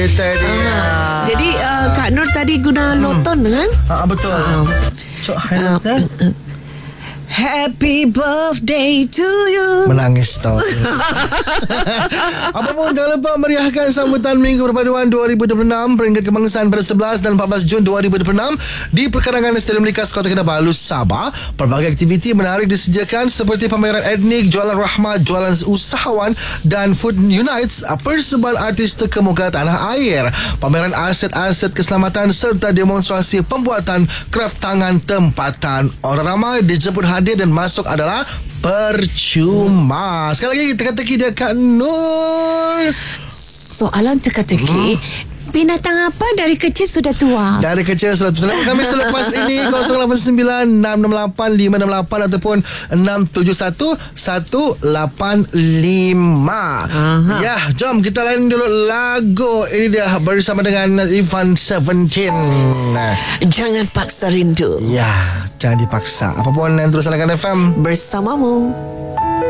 Jadi Kak Nur tadi guna loton kan? Betul. So, Happy birthday to you. Menangis tau. Apa pun, jangan lupa meriahkan sambutan Minggu Perpaduan 2026 Peringkat Kebangsaan pada 11 dan 14 Jun 2026 di perkarangan Stadium Likas Kota Kinabalu, Sabah. Pelbagai aktiviti menarik disediakan seperti pameran etnik, jualan rahmat, jualan usahawan dan Food Unites, persembahan artis terkemuka tanah air, pameran aset-aset keselamatan serta demonstrasi pembuatan kraft tangan tempatan. Orang ramai dijemput hadir dan masuk adalah percuma. Sekali lagi teka-teki dia Kak Nur. Soalan teka-teki. Binatang apa dari kecil sudah tua? Dari kecil sudah tua. Kami selepas ini 089-668-568 ataupun 671-185. Ya, jom kita lain dulu lagu. Ini dia bersama dengan Ivan 17. Jangan paksa rindu. Ya, jangan dipaksa. Apapun yang terus salahkan FM bersamamu.